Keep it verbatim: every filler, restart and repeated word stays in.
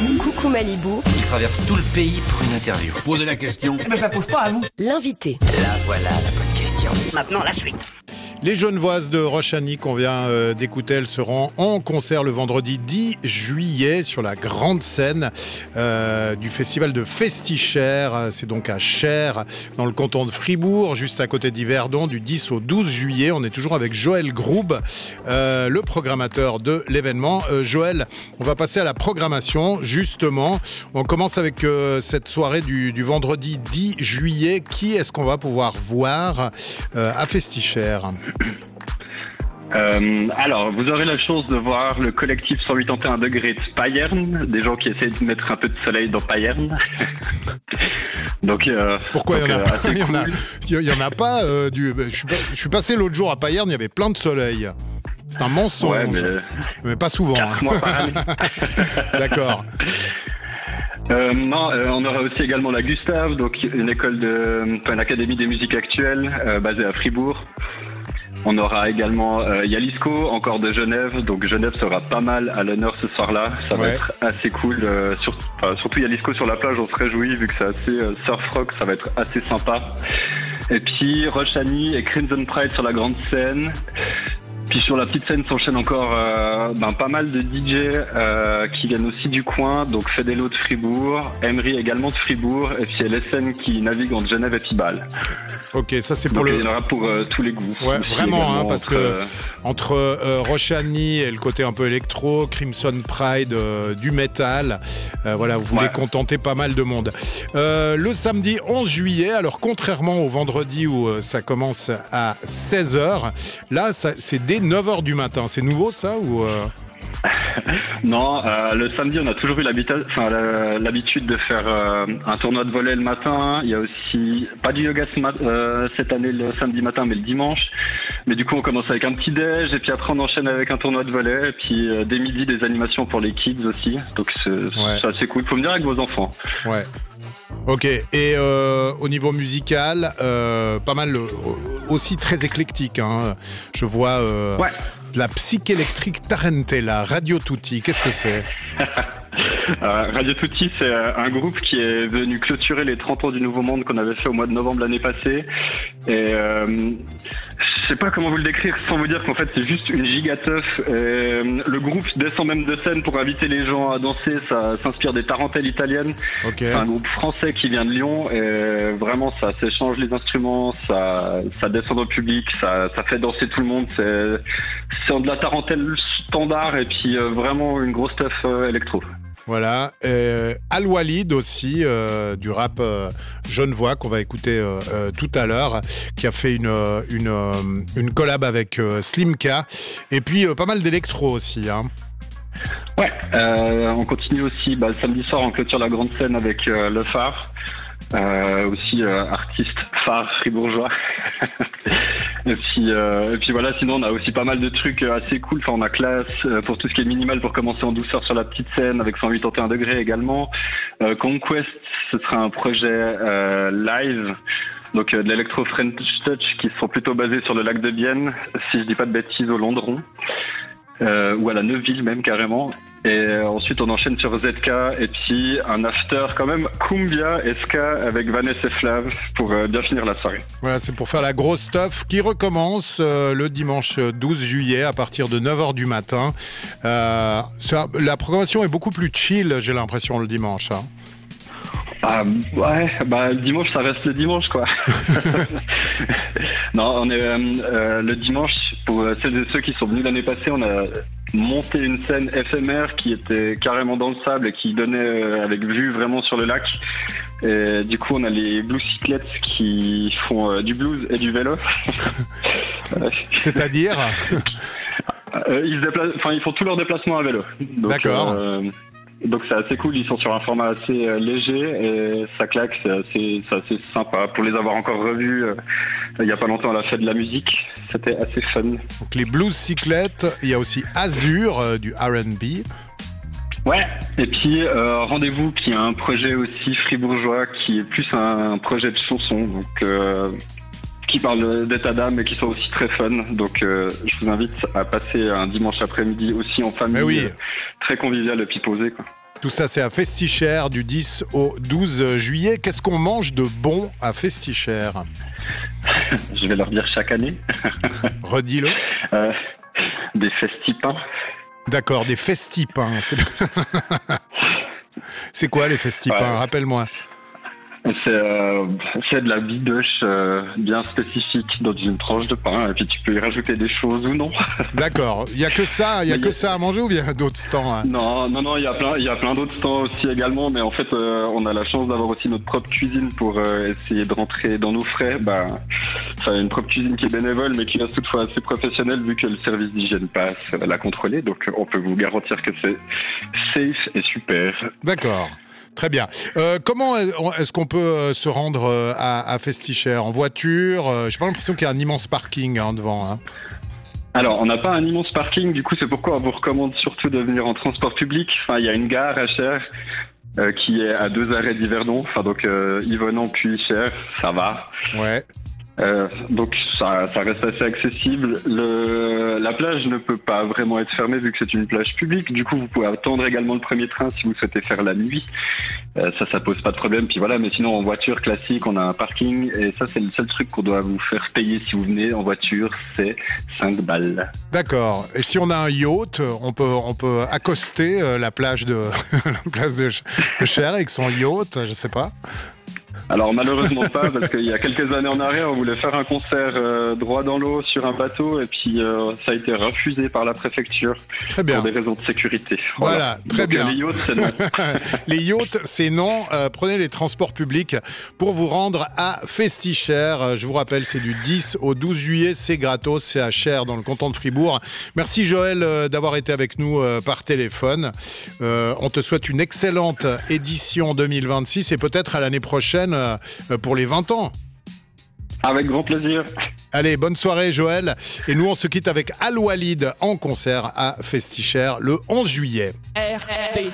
Coucou Malibu. Il traverse tout le pays pour une interview. Posez la question. Eh ben, je la pose pas à vous. L'invité. Là, voilà la bonne question. Maintenant, la suite. Les Genevoises de Roche-Chagny qu'on vient euh, d'écouter, elles seront en concert le vendredi dix juillet sur la grande scène euh, du festival de Festi-Cher. C'est donc à Cher, dans le canton de Fribourg, juste à côté d'Yverdon, du dix au douze juillet. On est toujours avec Joël Groub, euh, le programmateur de l'événement. Euh, Joël, on va passer à la programmation, justement. On commence avec euh, cette soirée du, du vendredi dix juillet. Qui est-ce qu'on va pouvoir voir euh, à Festi-Cher ? Euh, alors, vous aurez la chance de voir le collectif cent quatre-vingt-un degrés de Payerne, des gens qui essaient de mettre un peu de soleil dans Payerne. donc, euh, pourquoi donc, il y en a euh, pas assez Il y en a, cool. il y en a pas. Euh, du, je, suis pas je suis passé l'autre jour à Payerne, il y avait plein de soleil. C'est un mensonge, Ouais, mais... mais pas souvent. Quatre mois par année. D'accord. Euh, non, euh, on aura aussi également la Gustave, donc une école de, enfin, une académie des musiques actuelles euh, basée à Fribourg. On aura également euh, Jalisco, encore de Genève, donc Genève sera pas mal à l'honneur ce soir-là. Ça va Ouais. être assez cool, euh, sur, enfin, surtout Jalisco sur la plage, on se réjouit vu que c'est assez euh, surf rock, ça va être assez sympa. Et puis Roche-Chagny et Crimson Pride sur la grande scène. Puis sur la petite scène s'enchaînent encore euh, ben, pas mal de D J euh, qui viennent aussi du coin, donc Fedelo de Fribourg, Emery également de Fribourg, et puis L S N qui navigue entre Genève et Pibal. Ok, ça c'est pour Donc le. il y en aura pour euh, tous les goûts. Ouais, aussi vraiment, également hein, parce entre, que euh, entre euh, Roche-Chagny et le côté un peu électro, Crimson Pride, euh, du métal, euh, voilà, vous voulez Ouais. contenter pas mal de monde. Euh, le samedi onze juillet, alors contrairement au vendredi où euh, ça commence à seize heures, là ça, c'est dès neuf heures du matin. C'est nouveau ça ou euh... Non, euh, le samedi, on a toujours eu l'habitude, enfin, la- l'habitude de faire euh, un tournoi de volley le matin. Il y a aussi pas du yoga ce mat- euh, cette année le samedi matin, mais le dimanche. Mais du coup, on commence avec un petit déj et puis après, on enchaîne avec un tournoi de volley. Et puis euh, dès midi, des animations pour les kids aussi. Donc c'est Ouais. c'est assez cool. Faut venir avec vos enfants. Ouais. Ok, et euh, au niveau musical, euh, pas mal euh, aussi très éclectique. Hein. Je vois euh, Ouais. de la psychélectrique Tarantella, Radio Tutti. Qu'est-ce que c'est ? Euh, Radio Tutti, c'est euh, un groupe qui est venu clôturer les trente ans du Nouveau Monde qu'on avait fait au mois de novembre l'année passée. Et euh, je sais pas comment vous le décrire sans vous dire qu'en fait c'est juste une giga teuf. Euh, le groupe descend même de scène pour inviter les gens à danser. Ça s'inspire des tarentelles italiennes. Ok. C'est un groupe français qui vient de Lyon. Et vraiment, ça s'échange les instruments, ça, ça descend dans le public, ça, ça fait danser tout le monde. C'est, c'est de la tarentelle standard et puis euh, vraiment une grosse teuf euh, électro. Voilà. Euh, Al Walid aussi, euh, du rap euh, genevois qu'on va écouter euh, euh, tout à l'heure, qui a fait une, euh, une, euh, une collab avec euh, Slimka. Et puis euh, pas mal d'électro aussi. Hein. Ouais, euh, on continue aussi bah, le samedi soir, on clôture la grande scène avec euh, Le Phare, euh, aussi euh, artiste phare fribourgeois. et puis euh, et puis voilà, sinon on a aussi pas mal de trucs assez cool. Enfin, on a Classe euh, pour tout ce qui est minimal pour commencer en douceur sur la petite scène avec cent quatre-vingt-un degrés également. Euh, Conquest, ce sera un projet euh, live. Donc euh, de l'électro French Touch qui sont plutôt basés sur le lac de Bienne, si je dis pas de bêtises, au Landron. Euh, ou à la Neuville même carrément. Et euh, ensuite on enchaîne sur Z K et puis un after quand même Cumbia et Ska avec Vanessa et Flav pour euh, bien finir la soirée. Voilà, c'est pour faire la grosse stuff qui recommence euh, le dimanche douze juillet à partir de neuf heures du matin. Euh, ça, la programmation est beaucoup plus chill, j'ai l'impression, le dimanche. Hein. Ah ouais, bah le dimanche ça reste le dimanche quoi. Non, on est euh, euh, le dimanche pour euh, ceux, ceux qui sont venus l'année passée, on a monté une scène éphémère qui était carrément dans le sable et qui donnait euh, avec vue vraiment sur le lac. Et du coup, on a les blues cyclettes qui font euh, du blues et du vélo. C'est-à-dire euh, ils se déplacent, enfin ils font tous leurs déplacements à vélo. Donc, D'accord. Euh, Donc c'est assez cool, ils sont sur un format assez euh, léger et ça claque, c'est assez, c'est assez sympa. Pour les avoir encore revus euh, il y a pas longtemps à la fête de la musique, c'était assez fun. Donc les blues cyclettes, il y a aussi Azur euh, du R and B. Ouais, et puis euh, Rendez-vous qui est un projet aussi fribourgeois qui est plus un, un projet de chanson, donc euh, qui parle d'état d'âme et qui sont aussi très fun. Donc euh, je vous invite à passer un dimanche après-midi aussi en famille, Mais oui. euh, très convivial et puis posé quoi. Tout ça, c'est à Festichère du dix au douze juillet. Qu'est-ce qu'on mange de bon à Festichère? Je vais leur dire chaque année. Redis-le. Euh, des festipins. D'accord, des festipins. C'est, c'est quoi les festipins? Ouais. Rappelle-moi. C'est, euh, c'est de la bidoche euh, bien spécifique dans une tranche de pain, et puis tu peux y rajouter des choses ou non. D'accord. Il y a que ça, il y a Mais que y a- ça à manger ou bien d'autres stands, hein? Non, non, non, il y a plein, il y a plein d'autres stands aussi également, mais en fait, euh, on a la chance d'avoir aussi notre propre cuisine pour euh, essayer de rentrer dans nos frais. Bah, enfin, une propre cuisine qui est bénévole, mais qui reste toutefois assez professionnelle vu que le service d'hygiène passe à la contrôler. Donc, on peut vous garantir que c'est safe et super. D'accord. Très bien. Euh, comment est-ce qu'on peut euh, se rendre euh, à, à Festichère? En voiture? euh, J'ai pas l'impression qu'il y a un immense parking hein, devant. Hein. Alors, on n'a pas un immense parking, du coup, c'est pourquoi on vous recommande surtout de venir en transport public. Enfin, il y a une gare à Cher euh, qui est à deux arrêts d'Yverdon. Enfin, donc euh, Yverdon puis Cher, ça va. Ouais. Euh, donc ça, ça reste assez accessible. Le, la plage ne peut pas vraiment être fermée vu que c'est une plage publique. Du coup, vous pouvez attendre également le premier train si vous souhaitez faire la nuit. Euh, ça, ça pose pas de problème. Puis voilà, mais sinon en voiture classique, on a un parking et ça, c'est le seul truc qu'on doit vous faire payer si vous venez en voiture, c'est cinq balles. D'accord. Et si on a un yacht, on peut on peut accoster euh, la plage de la place de, Ch- de Cher avec son yacht, je sais pas. Alors malheureusement pas, parce qu'il y a quelques années en arrière, on voulait faire un concert euh, droit dans l'eau sur un bateau et puis euh, ça a été refusé par la préfecture Très bien. pour des raisons de sécurité. Voilà, très Donc, bien. Les yachts, c'est non. Les yachts, c'est non. Euh, prenez les transports publics pour vous rendre à Festichère. Euh, Je vous rappelle, c'est du dix au douze juillet. C'est gratos. C'est à Cher, dans le canton de Fribourg. Merci Joël euh, d'avoir été avec nous euh, par téléphone. Euh, on te souhaite une excellente édition deux mille vingt-six et peut-être à l'année prochaine euh, pour les vingt ans. Avec grand plaisir. Allez, bonne soirée Joël. Et nous, on se quitte avec Al Walid en concert à Festichère le onze juillet. R T